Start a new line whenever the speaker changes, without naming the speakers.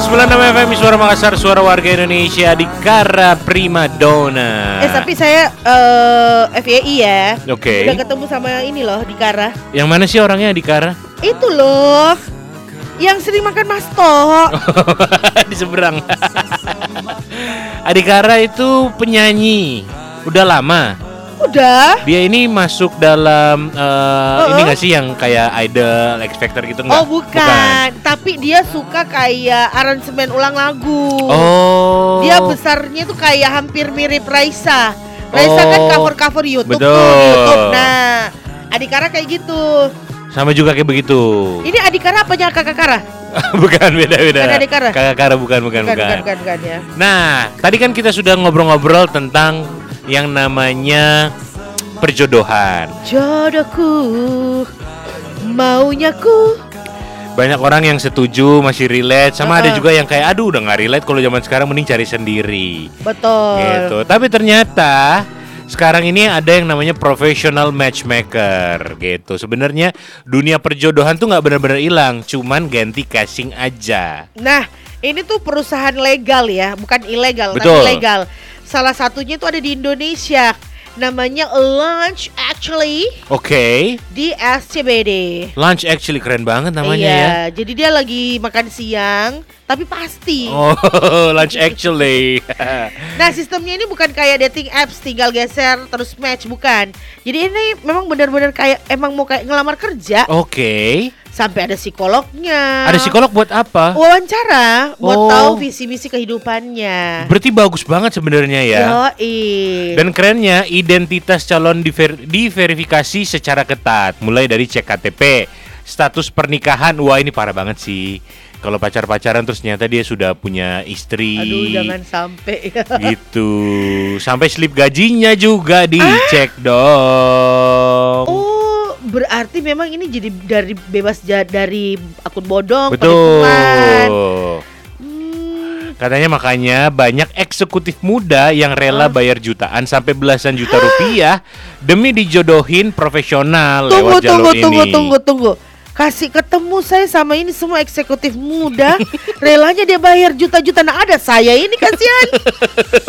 96 FM Suara Makassar, suara warga Indonesia. Adhikara Primadona.
Tapi saya FYI ya.
Oke.
Udah ketemu sama ini loh, Adhikara.
Yang mana sih orangnya Adhikara?
Itu loh, yang sering makan masto.
Di seberang. Adhikara itu penyanyi. Udah lama.
Udah.
Dia ini masuk dalam ini gak sih yang kayak Idol, X Factor gitu enggak?
Oh bukan. Tapi dia suka kayak aransemen ulang lagu.
Oh.
Dia besarnya tuh kayak hampir mirip Raisa. Raisa kan cover-cover YouTube
betul.
tuh di YouTube. Nah, Adhikara kayak gitu.
Sama juga kayak begitu.
Ini Adhikara apanya Kakak Kara?
Bukan, beda-beda.
Bukan Adhikara.
Kakak Kara bukan
Ya.
Nah, tadi kan kita sudah ngobrol-ngobrol tentang yang namanya perjodohan.
Jodohku, maunya ku.
Banyak orang yang setuju, masih relate. Sama ada juga yang kayak aduh udah gak relate, kalau zaman sekarang mending cari sendiri.
Betul.
Gitu. Tapi ternyata sekarang ini ada yang namanya professional matchmaker gitu. Sebenarnya dunia perjodohan tuh gak benar-benar hilang, cuman ganti casing aja.
Nah, ini tuh perusahaan legal ya, bukan ilegal,
Betul.
tapi legal. Salah satunya itu ada di Indonesia. Namanya Lunch Actually.
Oke.
Di SCBD.
Lunch Actually keren banget namanya ya.
Jadi dia lagi makan siang, tapi pasti.
Oh, Lunch Actually.
Nah, sistemnya ini bukan kayak dating apps tinggal geser terus match, bukan. Jadi ini memang benar-benar kayak emang mau kayak ngelamar kerja.
Oke.
Sampai ada psikolognya.
Ada psikolog buat apa?
Wawancara buat tahu visi misi kehidupannya.
Berarti bagus banget sebenarnya ya.
Yoi.
Dan kerennya identitas calon diverifikasi secara ketat, mulai dari cek KTP, status pernikahan. Wah, ini parah banget sih. Kalau pacaran terus ternyata dia sudah punya istri.
Aduh, jangan sampai.
Gitu. Sampai slip gajinya juga dicek dong.
Oh, berarti memang ini jadi dari bebas dari akun bodong,
betul.
penipuan.
Katanya makanya banyak eksekutif muda yang rela bayar jutaan sampai belasan juta rupiah demi dijodohin profesional lewat jalur ini.
Tunggu. Kasih ketemu saya sama ini semua eksekutif muda, relanya dia bayar juta-juta. Nah, ada saya ini kasihan.